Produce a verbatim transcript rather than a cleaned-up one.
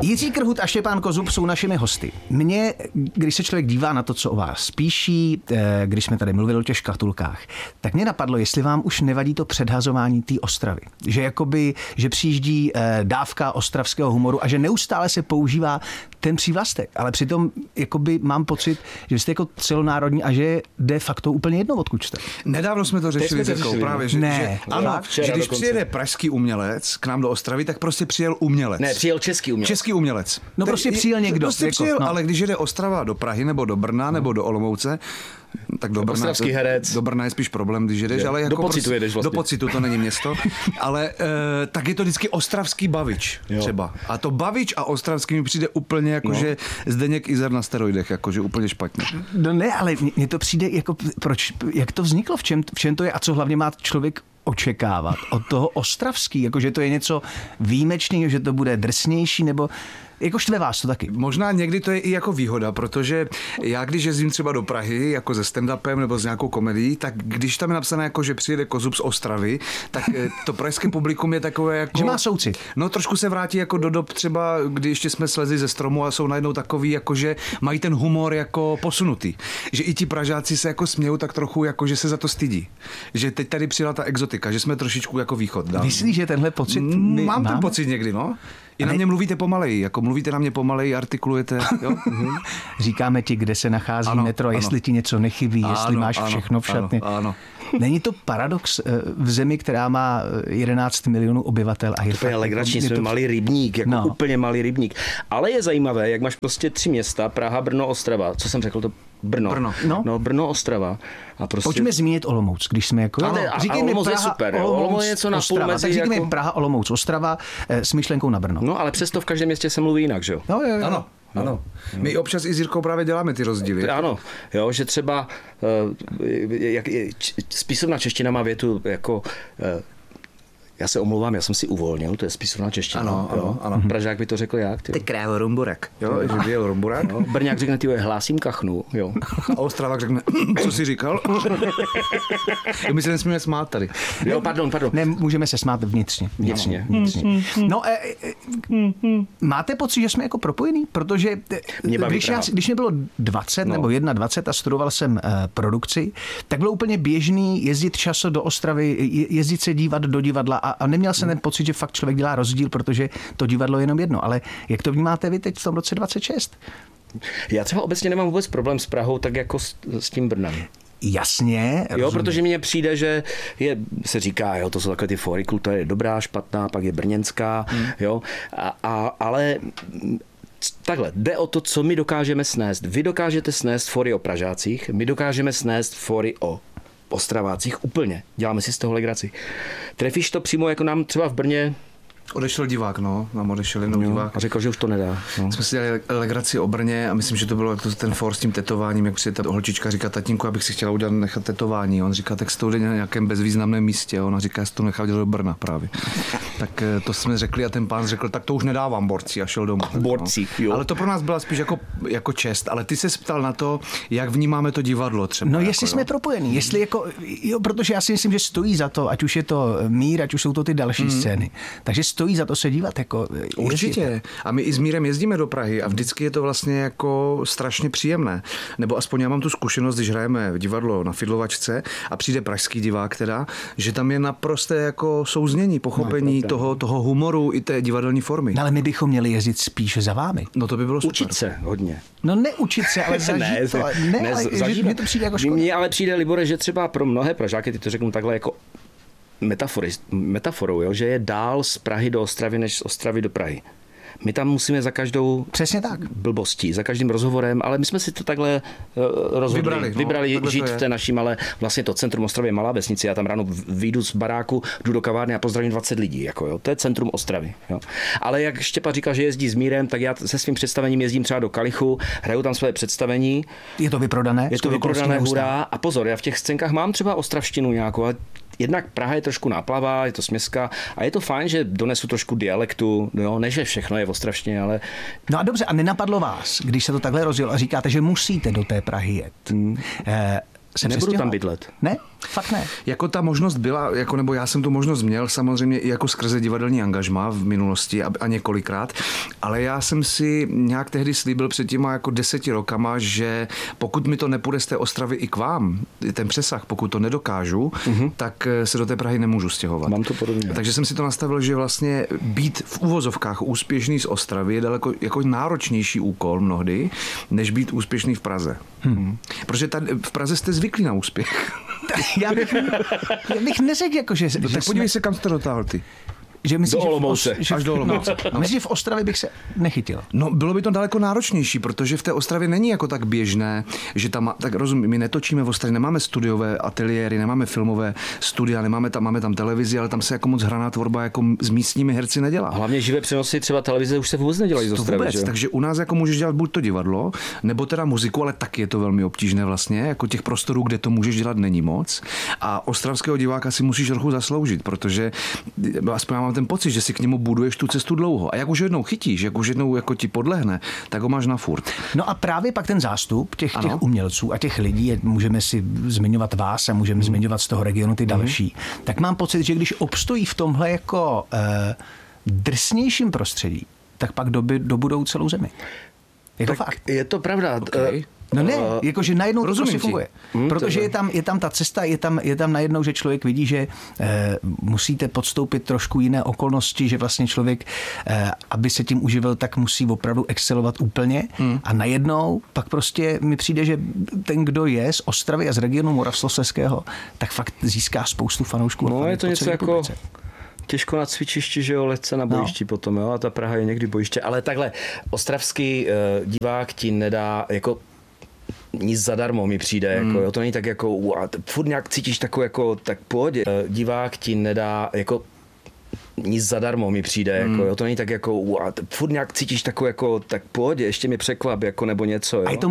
Jiří Krhut a Štěpán Kozub jsou našimi hosty. Mně, když se člověk dívá na to, co o vás píší, když jsme tady mluvili o těch škatulkách, tak mě napadlo, jestli vám už nevadí to předhazování té Ostravy. Že jakoby, že přijíždí dávka ostravského humoru a že neustále se používá ten přívlastek, ale přitom jakoby mám pocit, že jste jako celonárodní a že de facto úplně jedno, odkud jste. Nedávno jsme to řešili, jsme to řešili právě, že, ne. že, ano, Včera že když dokonce. přijede pražský umělec k nám do Ostravy, tak prostě přijel umělec. Ne, přijel český umělec. Český umělec. No prostě Te- přijel někdo. Prostě jako, přijel, no. ale když jede Ostrava do Prahy nebo do Brna no. nebo do Olomouce, tak do Brna, Ostravský herec. do Brna je spíš problém, když jedeš, Je. ale Do jako Pocitu prostě, jedeš vlastně. Do Pocitu, to není město, ale e, tak je to vždycky ostravský bavič Jo. třeba. A to bavič a ostravský mi přijde úplně jako, No. že Zdeněk Izar na steroidech, jakože úplně špatně. No ne, ale mně to přijde jako, proč, jak to vzniklo, v čem, v čem to je a co hlavně má člověk očekávat od toho ostravský, jako že to je něco výjimečného, že to bude drsnější, nebo jako štve vás to taky. Možná někdy to je i jako výhoda, protože já když jezdím třeba do Prahy jako se stand-upem nebo s nějakou komedií, tak když tam je napsané jako, že přijede Kozub z Ostravy, tak to pražské publikum je takové jako... Že má soucit. No trošku se vrátí jako do dob třeba, kdy ještě jsme slezli ze stromu a jsou najednou takový, jako že mají ten humor jako posunutý. Že i ti Pražáci se jako smějou tak trochu, jako že se za to stydí. Že teď tady přijela ta exotika, že jsme trošičku jako východ. Dál. Myslíš, že tenhle pocit Mm, my Mám ten máme? pocit někdy, no. I na ne- mě mluvíte pomaleji, jako mluvíte na mě pomaleji, artikulujete, jo? Mhm. Říkáme ti, kde se nachází Ano, metro, ano. jestli ti něco nechybí, jestli Ano, máš ano, všechno v šatně. ano, ano. Není to paradox eh, v zemi, která má jedenáct milionů obyvatel a je To je legrační, je jsme to- malý rybník, jako No. úplně malý rybník. Ale je zajímavé, jak máš prostě tři města, Praha, Brno, Ostrava. Co jsem řekl, to Brno. Brno. No. no Brno, Ostrava. A prostě... Pojďme zmínit Olomouc, když jsme jako... Ano, a- a Olomouc je super, jo. Olomouc je něco na půl Ostrava. mezi Tak říkejme jako- Praha, Olomouc, Ostrava eh, s myšlenkou na Brno. No, ale přesto v každém městě se mluví jinak, že jo? No, jo, jo. Ano, ano. My občas i s Jirkou právě děláme ty rozdíly. Ano, jo, že třeba uh, jak, č, spisovná čeština má větu jako uh, já se omlouvám, já jsem si uvolnil, to je spisovná čeština. Ano, jo. ano, ano. Pražák by to řekl jak? Ty? Ty krávo rumburek. Jo, že by jel rumburek. No, Brňák řekne, ty hlásím kachnu, jo. A Ostravák řekne, co jsi říkal? My se nesmíme smát tady. Jo, pardon, pardon. Ne, můžeme se smát vnitřně. Vnitřně. vnitřně. No, e, e, máte pocit, že jsme jako propojení? Protože e, Mě baví když, já, Praha. když mě bylo dvacet No. nebo dvacet jedna a studoval jsem e, produkci, tak bylo úplně běžný jezdit často do Ostravy, je, jezdit se dívat do divadla a, a neměl jsem ten pocit, že fakt člověk dělá rozdíl, protože to divadlo je jenom jedno. Ale jak to vnímáte vy teď v tom roce dvacet šest? Já třeba obecně nemám vůbec problém s Prahou, tak jako s, s tím Brnem. Jasně. Jo, rozumím. protože mně přijde, že je, se říká, jo, to jsou takové ty fóry, kultura je dobrá, špatná, pak je brněnská, hmm. jo, a, a, ale takhle, jde o to, co my dokážeme snést. Vy dokážete snést fóry o Pražácích, my dokážeme snést fóry o Ostravácích úplně. Děláme si z toho legraci. Trefíš to přímo, jako nám třeba v Brně, Odešel divák, no. Nám odešel jenom jo, divák. a řekl, že už to nedá. No. Jsme si dělali legraci o Brně a myslím, že to bylo to, ten for s tím tetováním, jak přijde ta holčička říká, tatínku, abych si chtěla udělat nechat tetování. On říká, tak to jde na nějakém bezvýznamném místě. Ona říká, že to nechal dělat do Brna právě. Tak to jsme řekli a ten pán řekl, tak to už nedávám borci a šel domů. Borci, no. jo. Ale to pro nás byla spíš jako, jako čest. Ale ty se ptal na to, jak vnímáme to divadlo třeba. No jako, jestli jsme jo. propojení, jestli jako, jo, protože já si myslím, že stojí za to, ať už je to Mír, ať už jsou to ty další mm. scény. Takže stojí za to se dívat. Jako, Určitě. jezdit. A my i s Mírem jezdíme do Prahy a vždycky je to vlastně jako strašně příjemné. Nebo aspoň já mám tu zkušenost, když hrajeme v divadlo na Fidlovačce a přijde pražský divák teda, že tam je naprosté jako souznění, pochopení no, toho, toho humoru i té divadelní formy. No, ale my bychom měli jezdit spíš za vámi. No to by bylo super. Učit se hodně. No neučit se, ale zažít ne, to. Ale, ne, ne, ale zažívat. mně to přijde jako škoda. Mně ale přijde, Libore, že třeba pro mnohé Pražáky, ty to řeknu takhle jako metafory, metaforou, jo, že je dál z Prahy do Ostravy, než z Ostravy do Prahy. My tam musíme za každou Přesně tak. blbostí, za každým rozhovorem, ale my jsme si to takhle uh, rozhodli. Vybrali, no, Vybrali takhle žít to je. v té naší malé, vlastně to centrum Ostravy je malá vesnice, já tam ráno vyjdu z baráku, jdu do kavárny a pozdravím dvacet lidí, jako jo, to je centrum Ostravy, jo. Ale jak Štěpa říkal, že jezdí s Mírem, tak já se svým představením jezdím třeba do Kalichu, hraju tam své představení. Je to vyprodané? Je to shodou okolností vyprodané, neustále. hurá. A pozor, já v těch scénkách mám třeba ostravštinu nějakou, ale jednak Praha je trošku náplavá, je to směska a je to fajn, že donesu trošku dialektu, jo, ne, že všechno je v ostravštině, ale... No a dobře, a nenapadlo vás, když se to takhle rozjelo a říkáte, že musíte do té Prahy jet. Hmm. Eh, se Nebudu přestěhovat? tam bydlet. Ne? Fakt ne. Jako ta možnost byla, jako nebo já jsem tu možnost měl samozřejmě i jako skrze divadelní angažmá v minulosti a, a několikrát, ale já jsem si nějak tehdy slíbil před těma jako deseti rokama, že pokud mi to nepůjde z té Ostravy i k vám, ten přesah, pokud to nedokážu, mm-hmm. tak se do té Prahy nemůžu stěhovat. Mám to podobně. Takže jsem si to nastavil, že vlastně být v uvozovkách úspěšný z Ostravy je daleko jako náročnější úkol mnohdy, než být úspěšný v Praze. Hmm. Protože tady, v Praze jste zvyklí na úspěch. Já bych, já bych neřekl, jako, že, no, že tak podívej jsme... se, kam jste dotáhl ty. Že myslíš, do Olomouce. Že v, Až do Olomouce. No, myslím, že v Ostravě bych se nechytil. No, bylo by to daleko náročnější, protože v té Ostravě není jako tak běžné, že tam, tak rozumím, my netočíme v Ostravě, nemáme studiové ateliéry, nemáme filmové studia, nemáme tam, máme tam televizi, ale tam se jako moc hraná tvorba jako s místními herci nedělá. Hlavně živé přenosy třeba televize už se vůbec nedělají z Ostravy, vůbec, že? Takže u nás jako můžeš dělat buď to divadlo, nebo teda muziku, ale taky je to velmi obtížné vlastně, jako těch prostorů, kde to můžeš dělat, není moc. A ostravského diváka si musíš trochu zasloužit, protože aspoň já mám ten pocit, že si k němu buduješ tu cestu dlouho. A jak už jednou chytíš, jak už jednou jako ti podlehne, tak ho máš na furt. No a právě pak ten zástup těch, těch umělců a těch lidí, můžeme si zmiňovat vás a můžeme mm. zmiňovat z toho regionu ty další, mm. tak mám pocit, že když obstojí v tomhle jako eh, drsnějším prostředí, tak pak doby, dobudou celou zemi. Je to tak fakt. Je to pravda. Okay. No ne, jakože najednou to prostě funguje. Hmm, Protože je tam, je tam ta cesta, je tam, je tam najednou, že člověk vidí, že eh, musíte podstoupit trošku jiné okolnosti, že vlastně člověk, eh, aby se tím uživil, tak musí opravdu excelovat úplně. Hmm. A najednou pak prostě mi přijde, že ten, kdo je z Ostravy a z regionu Moravskoslezského, tak fakt získá spoustu fanoušků. No je to něco jako... Těžko na cvičišti, že jo, lehce na bojišti no. potom, jo, a ta Praha je někdy bojiště, ale takhle, ostravský uh, divák ti nedá, jako nic zadarmo mi přijde, mm. jako, jo, to není tak jako, uh, furt nějak cítíš takovou jako, tak pohodě, uh, divák ti nedá, jako nic zadarmo mi přijde, mm. jako, jo, to není tak jako, uh, furt nějak cítíš takovou jako, tak pohodě, ještě mi překvap, jako nebo něco, jo.